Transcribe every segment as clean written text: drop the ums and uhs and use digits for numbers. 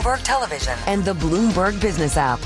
Bloomberg Television and the Bloomberg Business app.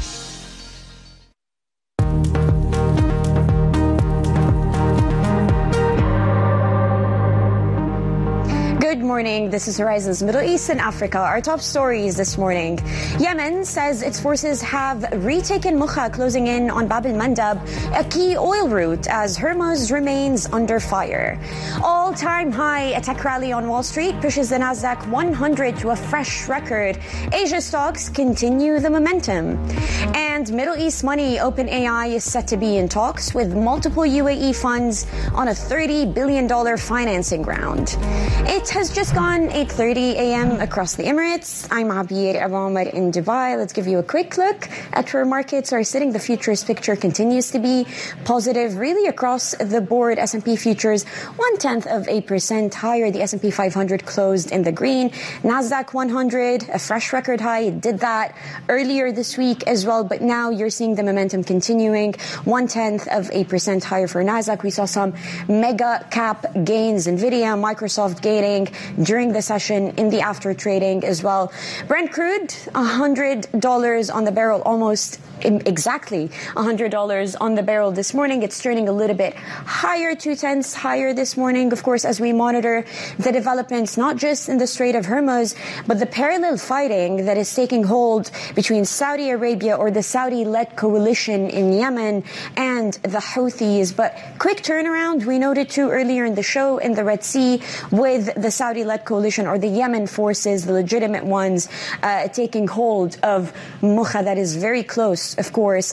Good morning. This is Horizons Middle East and Africa. Our top stories this morning. Yemen says its forces have retaken Mukha, closing in on Bab al-Mandab, a key oil route, as Hormuz remains under fire. All-time high tech rally on Wall Street pushes the Nasdaq 100 to a fresh record. Asia stocks continue the momentum. And Middle East money, OpenAI, is set to be in talks with multiple UAE funds on a $30 billion financing round. It has just gone 8:30 a.m. across the Emirates. I'm Abir Abomar in Dubai. Let's give you a quick look at where markets are sitting. The futures picture continues to be positive, really across the board. S&P futures 0.1% higher. The S&P 500 closed in the green. Nasdaq 100, a fresh record high. It did that earlier this week as well, but now you're seeing the momentum continuing. 0.1% higher for Nasdaq. We saw some mega cap gains. Nvidia, Microsoft gaining during the session in the after trading as well. Brent crude, $100 on the barrel, almost exactly $100 on the barrel this morning. It's turning a little bit higher, 0.2 higher this morning, of course, as we monitor the developments, not just in the Strait of Hormuz, but the parallel fighting that is taking hold between Saudi Arabia, or the Saudi-led coalition in Yemen, and the Houthis. But quick turnaround, we noted too earlier in the show, in the Red Sea, with the Saudi-led coalition, or the Yemen forces, the legitimate ones, taking hold of Mukha, that is very close, of course,